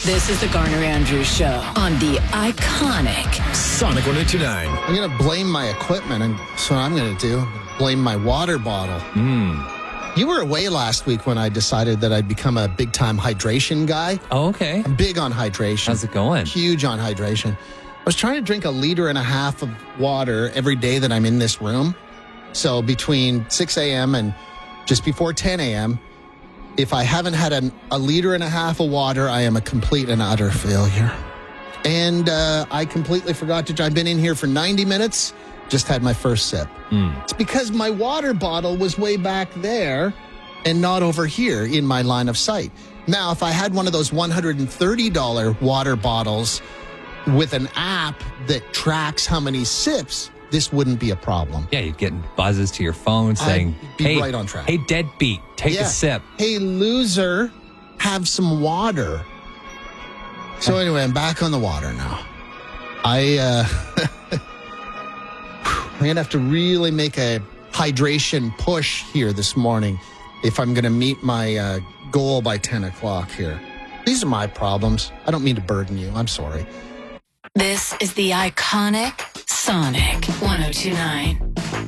This is the Garner Andrews Show on the iconic Sonic 102.9. I'm going to blame my equipment, and that's what I'm going to do. Blame my water bottle. You were away last week when I decided that I'd become a big-time hydration guy. Oh, okay. I'm big on hydration. How's it going? Huge on hydration. I was trying to drink 1.5 liters of water every day that I'm in this room. So between 6 a.m. and just before 10 a.m., if I haven't had 1.5 liters of water, I am a complete and utter failure. And I completely forgot to. I've been in here for 90 minutes, just had my first sip. It's because my water bottle was way back there and not over here in my line of sight. Now, if I had one of those $130 water bottles with an app that tracks how many sips, this wouldn't be a problem. Yeah, you'd get buzzes to your phone saying, I'd be hey, right on track. Hey, deadbeat, take a sip. Hey, loser, have some water. So anyway, I'm back on the water now. I'm going to have to really make a hydration push here this morning if I'm going to meet my goal by 10 o'clock here. These are my problems. I don't mean to burden you. I'm sorry. This is the iconic Sonic 102.9.